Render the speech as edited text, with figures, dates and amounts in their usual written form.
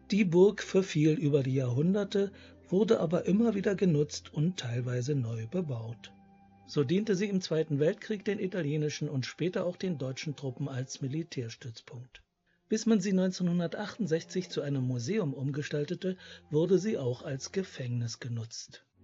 Die Burg verfiel über die Jahrhunderte, wurde aber immer wieder genutzt und teilweise neu bebaut. So diente sie im Zweiten Weltkrieg den italienischen und später auch den deutschen Truppen als Militärstützpunkt. Bis man sie 1968 zu einem Museum umgestaltete, wurde sie auch als Gefängnis genutzt.